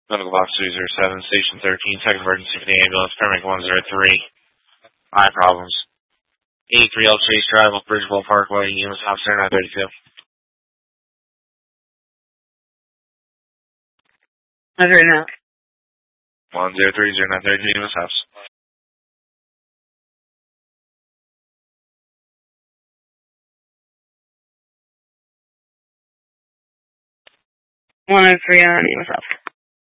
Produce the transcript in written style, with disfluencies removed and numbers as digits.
Medical Box 307, Station 13, second emergency for the ambulance, paramedic 103. Eye problems. 83L Chase Drive, off Bridgeville Parkway, EMS officer 932. How's it right now? 1030932, EMS house. One 103 on EMS house.